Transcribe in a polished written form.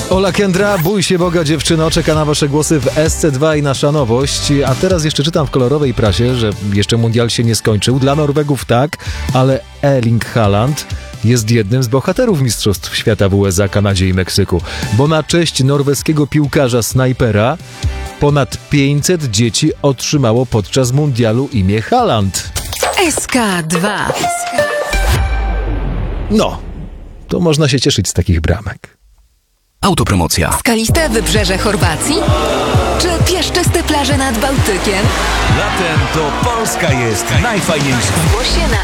Ola Kendra, bój się Boga dziewczyno, czeka na wasze głosy w SC2 i nasza nowość. A teraz jeszcze czytam w kolorowej prasie, że jeszcze mundial się nie skończył. Dla Norwegów tak, ale Erling Haaland jest jednym z bohaterów Mistrzostw Świata w USA, Kanadzie i Meksyku. Bo na cześć norweskiego piłkarza snajpera ponad 500 dzieci otrzymało podczas mundialu imię Haaland. SK2. No, to można się cieszyć z takich bramek. Autopromocja. Skaliste wybrzeże Chorwacji? Czy piaszczyste plaże nad Bałtykiem? Latem to Polska jest najfajniejsza. Zgłoś się na